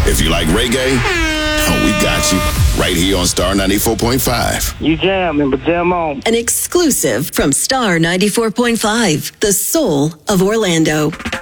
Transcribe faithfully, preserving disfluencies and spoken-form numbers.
If you like reggae, oh, we got you. Right here on Star ninety-four point five. You jamming, but jam on. An exclusive from Star ninety-four point five, the soul of Orlando.